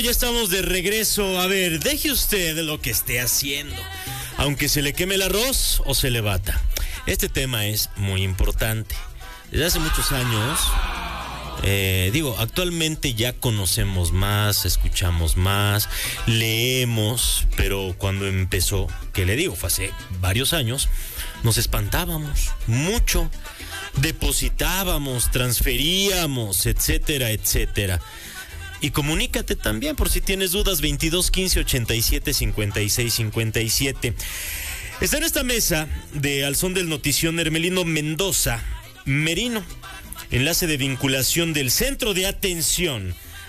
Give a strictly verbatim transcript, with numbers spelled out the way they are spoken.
Ya estamos de regreso. A ver, deje usted lo que esté haciendo, aunque se le queme el arroz o se le bata. Este tema es muy importante. Desde hace muchos años, eh, digo, actualmente ya conocemos más, escuchamos más, leemos, pero cuando empezó, ¿qué le digo? Fue hace varios años, nos espantábamos mucho, depositábamos, transferíamos, etcétera, etcétera. Y comunícate también por si tienes dudas, veintidós quince ochenta y siete cincuenta y seis cincuenta y siete. Está en esta mesa de Al Son del Notición Hermelino Mendoza Merino, enlace de vinculación del Centro de Atención